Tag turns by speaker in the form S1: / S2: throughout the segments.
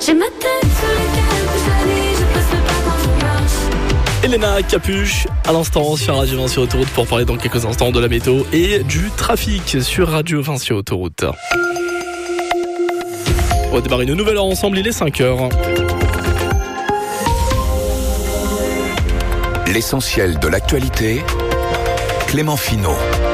S1: J'ai ma tête sur les quelques années, je passe le pas quand je marche.
S2: Elena Capuche, à l'instant sur Radio Vinci Autoroute pour parler dans quelques instants de la météo et du trafic sur Radio Vinci Autoroute. On va démarrer une nouvelle heure ensemble, il est 5h.
S3: L'essentiel de l'actualité, Clément Finot.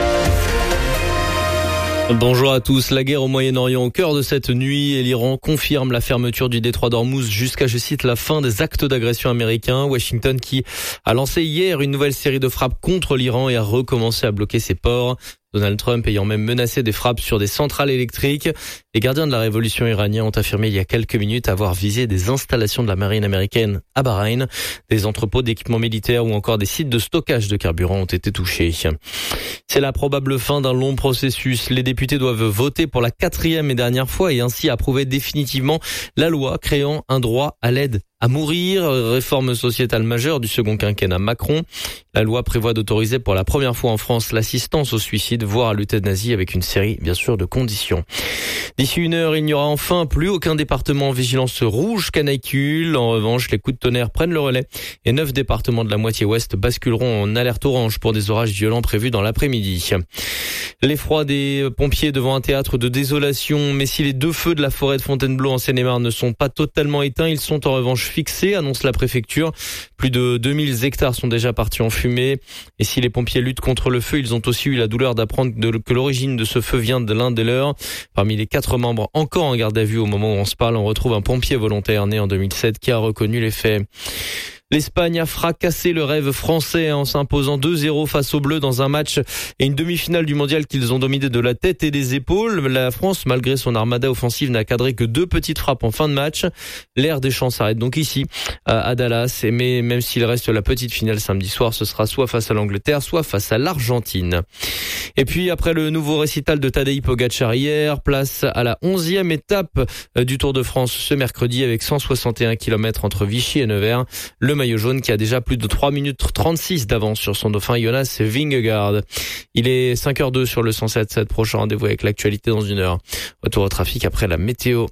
S4: Bonjour à tous. La guerre au Moyen-Orient au cœur de cette nuit et l'Iran confirme la fermeture du détroit d'Ormuz jusqu'à, je cite, la fin des actes d'agression américains. Washington qui a lancé hier une nouvelle série de frappes contre l'Iran et a recommencé à bloquer ses ports. Donald Trump ayant même menacé des frappes sur des centrales électriques. Les gardiens de la révolution iranienne ont affirmé il y a quelques minutes avoir visé des installations de la marine américaine à Bahreïn. Des entrepôts d'équipements militaires ou encore des sites de stockage de carburant ont été touchés. C'est la probable fin d'un long processus. Les députés doivent voter pour la 4e et dernière fois et ainsi approuver définitivement la loi créant un droit à l'aide à mourir, réforme sociétale majeure du second quinquennat Macron. La loi prévoit d'autoriser pour la première fois en France l'assistance au suicide, voire à l'euthanasie avec une série, bien sûr, de conditions. D'ici une heure, il n'y aura enfin plus aucun département en vigilance rouge canicule. En revanche, les coups de tonnerre prennent le relais et 9 départements de la moitié ouest basculeront en alerte orange pour des orages violents prévus dans l'après-midi. L'effroi des pompiers devant un théâtre de désolation. Mais si les 2 feux de la forêt de Fontainebleau en Seine-et-Marne ne sont pas totalement éteints, ils sont en revanche fixés, annonce la préfecture. Plus de 2000 hectares sont déjà partis en fumée. Et si les pompiers luttent contre le feu, ils ont aussi eu la douleur d'apprendre que l'origine de ce feu vient de l'un des leurs. Parmi les 4 membres encore en garde à vue au moment où on se parle, on retrouve un pompier volontaire né en 2007 qui a reconnu les faits. L'Espagne a fracassé le rêve français en s'imposant 2-0 face aux Bleus dans un match et une demi-finale du mondial qu'ils ont dominé de la tête et des épaules. La France, malgré son armada offensive, n'a cadré que 2 petites frappes en fin de match. L'ère des champs s'arrête donc ici, à Dallas. Mais même s'il reste la petite finale samedi soir, ce sera soit face à l'Angleterre, soit face à l'Argentine. Et puis, après le nouveau récital de Tadej Pogačar hier, place à la 11e étape du Tour de France ce mercredi avec 161 km entre Vichy et Nevers. Le maillot jaune qui a déjà plus de 3 minutes 36 d'avance sur son dauphin Jonas Vingegaard. Il est 5h02 sur le 107.7. Prochain rendez-vous avec l'actualité dans une heure. Retour au trafic après la météo.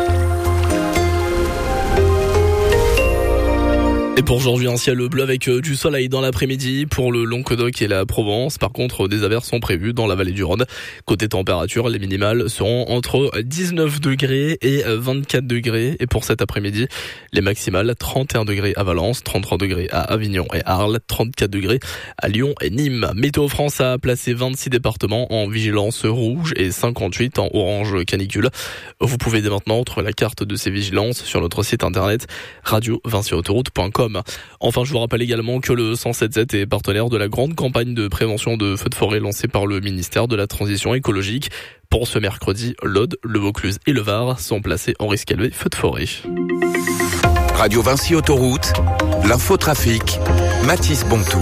S2: Et pour aujourd'hui, un ciel bleu avec du soleil dans l'après-midi pour le Languedoc et la Provence. Par contre, des averses sont prévues dans la vallée du Rhône. Côté température, les minimales seront entre 19 degrés et 24 degrés. Et pour cet après-midi, les maximales, 31 degrés à Valence, 33 degrés à Avignon et Arles, 34 degrés à Lyon et Nîmes. Météo France a placé 26 départements en vigilance rouge et 58 en orange canicule. Vous pouvez dès maintenant trouver la carte de ces vigilances sur notre site internet radiovinciautoroute.com. Enfin, je vous rappelle également que le 107.7 est partenaire de la grande campagne de prévention de feux de forêt lancée par le ministère de la Transition écologique. Pour ce mercredi, l'Aude, le Vaucluse et le Var sont placés en risque élevé feux de forêt.
S3: Radio Vinci Autoroute, l'infotrafic, Mathis Bontou.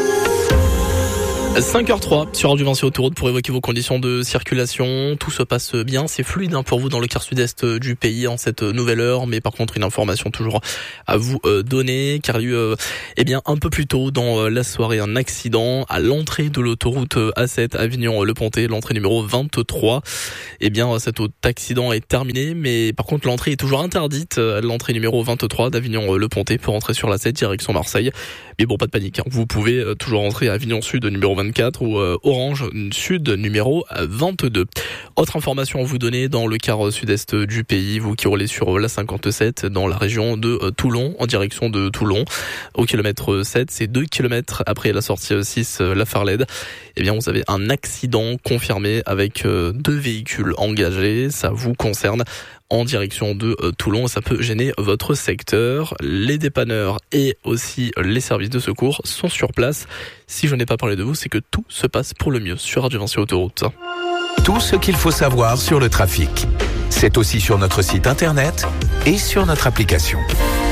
S2: 5h03 sur Radio Vinci Autoroute pour évoquer vos conditions de circulation. Tout se passe bien, c'est fluide pour vous dans le quart sud-est du pays en cette nouvelle heure. Mais par contre, une information toujours à vous donner, car il y a eu un peu plus tôt dans la soirée un accident à l'entrée de l'autoroute A7 Avignon-Le-Pontet, l'entrée numéro 23. Cet accident est terminé, mais par contre l'entrée est toujours interdite. L'entrée numéro 23 d'Avignon-Le-Pontet pour entrer sur la 7 direction Marseille. Mais bon, pas de panique, vous pouvez toujours entrer à Avignon Sud numéro 24 ou Orange Sud numéro 22. Autre information à vous donner dans le quart sud-est du pays, vous qui roulez sur la 57 dans la région de Toulon, en direction de Toulon, au kilomètre 7, c'est 2 km après la sortie 6 La Farlède. Vous avez un accident confirmé avec 2 véhicules engagés, ça vous concerne en direction de Toulon, ça peut gêner votre secteur. Les dépanneurs et aussi les services de secours sont sur place. Si je n'ai pas parlé de vous, c'est que tout se passe pour le mieux sur Radio Vinci Autoroute.
S3: Tout ce qu'il faut savoir sur le trafic, c'est aussi sur notre site internet et sur notre application.